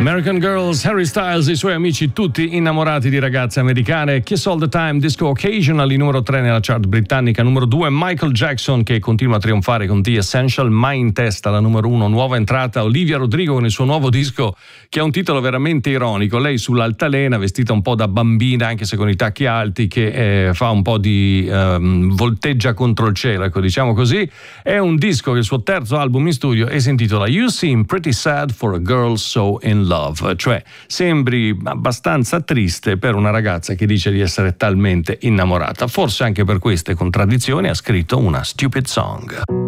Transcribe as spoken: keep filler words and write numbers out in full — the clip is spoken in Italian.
American Girls, Harry Styles e i suoi amici tutti innamorati di ragazze americane. Kiss All the Time, Disco Occasionally, numero tre nella chart britannica. Numero due Michael Jackson, che continua a trionfare con The Essential. Mai in testa la numero uno, nuova entrata Olivia Rodrigo con il suo nuovo disco, che ha un titolo veramente ironico. Lei sull'altalena, vestita un po' da bambina, anche se con i tacchi alti, che eh, fa un po' di um, volteggia contro il cielo, ecco, diciamo così. È un disco che il suo terzo album in studio e si intitola You Seem Pretty Sad for a Girl So In Love, cioè sembri abbastanza triste per una ragazza che dice di essere talmente innamorata. Forse anche per queste contraddizioni ha scritto una Stupid Song.